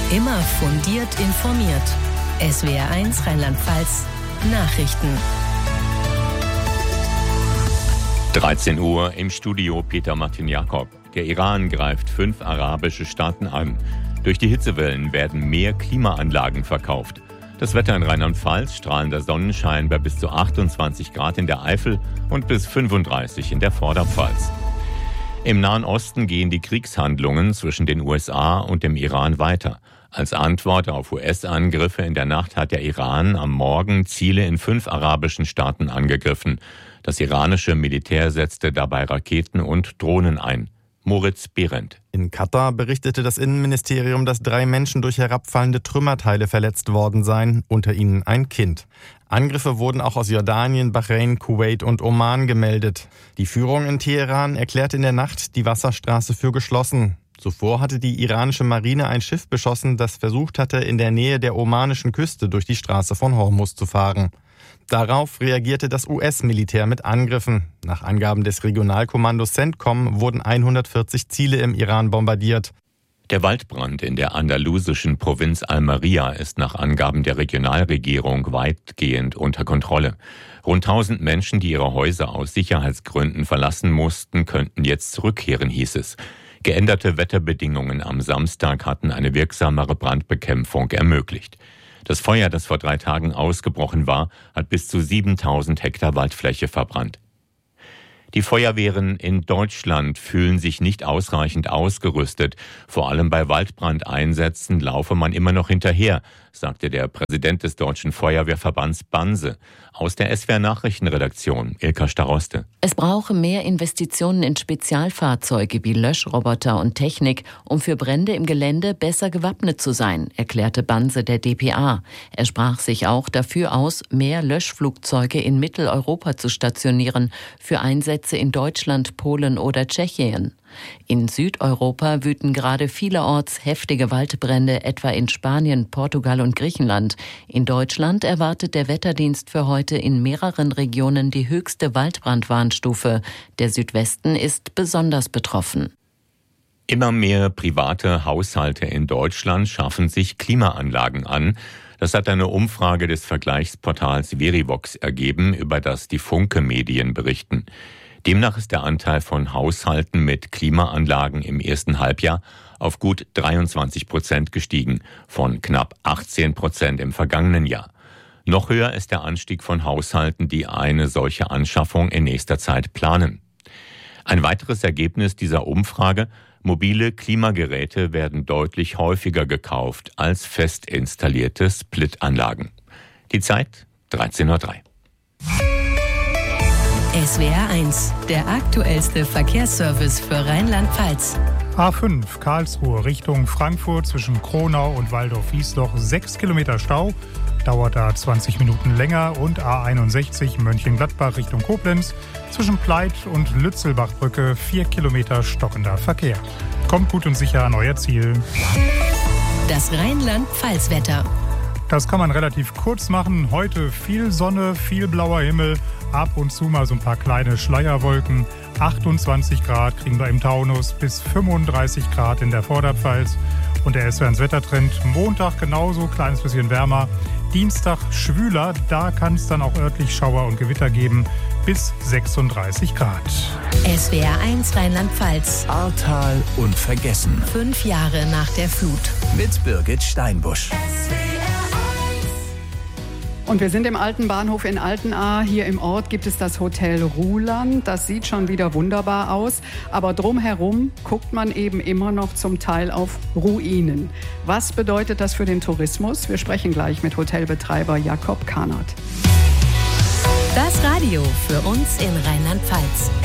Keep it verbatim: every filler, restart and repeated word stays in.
Immer fundiert informiert. S W R eins Rheinland-Pfalz Nachrichten. dreizehn Uhr im Studio Peter Martin Jakob. Der Iran greift fünf arabische Staaten an. Durch die Hitzewellen werden mehr Klimaanlagen verkauft. Das Wetter in Rheinland-Pfalz: strahlender Sonnenschein bei bis zu achtundzwanzig Grad in der Eifel und bis fünfunddreißig in der Vorderpfalz. Im Nahen Osten gehen die Kriegshandlungen zwischen den U S A und dem Iran weiter. Als Antwort auf U S-Angriffe in der Nacht hat der Iran am Morgen Ziele in fünf arabischen Staaten angegriffen. Das iranische Militär setzte dabei Raketen und Drohnen ein. Moritz Behrendt. In Katar berichtete das Innenministerium, dass drei Menschen durch herabfallende Trümmerteile verletzt worden seien, unter ihnen ein Kind. Angriffe wurden auch aus Jordanien, Bahrain, Kuwait und Oman gemeldet. Die Führung in Teheran erklärte in der Nacht die Wasserstraße für geschlossen. Zuvor hatte die iranische Marine ein Schiff beschossen, das versucht hatte, in der Nähe der omanischen Küste durch die Straße von Hormuz zu fahren. Darauf reagierte das U S-Militär mit Angriffen. Nach Angaben des Regionalkommandos CENTCOM wurden hundertvierzig Ziele im Iran bombardiert. Der Waldbrand in der andalusischen Provinz Almería ist nach Angaben der Regionalregierung weitgehend unter Kontrolle. Rund tausend Menschen, die ihre Häuser aus Sicherheitsgründen verlassen mussten, könnten jetzt zurückkehren, hieß es. Geänderte Wetterbedingungen am Samstag hatten eine wirksamere Brandbekämpfung ermöglicht. Das Feuer, das vor drei Tagen ausgebrochen war, hat bis zu siebentausend Hektar Waldfläche verbrannt. Die Feuerwehren in Deutschland fühlen sich nicht ausreichend ausgerüstet. Vor allem bei Waldbrandeinsätzen laufe man immer noch hinterher, sagte der Präsident des Deutschen Feuerwehrverbands Banse. Aus der S W R-Nachrichtenredaktion, Ilka Staroste. Es brauche mehr Investitionen in Spezialfahrzeuge wie Löschroboter und Technik, um für Brände im Gelände besser gewappnet zu sein, erklärte Banse der D P A. Er sprach sich auch dafür aus, mehr Löschflugzeuge in Mitteleuropa zu stationieren, für Einsätze in Deutschland, Polen oder Tschechien. In Südeuropa wüten gerade vielerorts heftige Waldbrände, etwa in Spanien, Portugal und Griechenland. In Deutschland erwartet der Wetterdienst für heute in mehreren Regionen die höchste Waldbrandwarnstufe. Der Südwesten ist besonders betroffen. Immer mehr private Haushalte in Deutschland schaffen sich Klimaanlagen an. Das hat eine Umfrage des Vergleichsportals Verivox ergeben, über das die Funke-Medien berichten. Demnach ist der Anteil von Haushalten mit Klimaanlagen im ersten Halbjahr auf gut dreiundzwanzig Prozent gestiegen, von knapp achtzehn Prozent im vergangenen Jahr. Noch höher ist der Anstieg von Haushalten, die eine solche Anschaffung in nächster Zeit planen. Ein weiteres Ergebnis dieser Umfrage: mobile Klimageräte werden deutlich häufiger gekauft als fest installierte Splitanlagen. Die Zeit dreizehn Uhr drei. S W R eins, der aktuellste Verkehrsservice für Rheinland-Pfalz. A fünf Karlsruhe Richtung Frankfurt zwischen Kronau und Waldorf-Wiesloch sechs Kilometer Stau, dauert da zwanzig Minuten länger, und A einundsechzig Mönchengladbach Richtung Koblenz zwischen Pleit und Lützelbachbrücke vier Kilometer stockender Verkehr. Kommt gut und sicher an euer Ziel. Das Rheinland-Pfalz-Wetter. Das kann man relativ kurz machen. Heute viel Sonne, viel blauer Himmel, ab und zu mal so ein paar kleine Schleierwolken. achtundzwanzig Grad kriegen wir im Taunus, bis fünfunddreißig Grad in der Vorderpfalz. Und der S W R eins Wettertrend: Montag genauso, kleines bisschen wärmer. Dienstag schwüler, da kann es dann auch örtlich Schauer und Gewitter geben, bis sechsunddreißig Grad. S W R eins Rheinland-Pfalz. Ahrtal unvergessen. Fünf Jahre nach der Flut. Mit Birgit Steinbusch. Und wir sind im alten Bahnhof in Altenahr. Hier im Ort gibt es das Hotel Ruhland. Das sieht schon wieder wunderbar aus. Aber drumherum guckt man eben immer noch zum Teil auf Ruinen. Was bedeutet das für den Tourismus? Wir sprechen gleich mit Hotelbetreiber Jakob Kahnert. Das Radio für uns in Rheinland-Pfalz.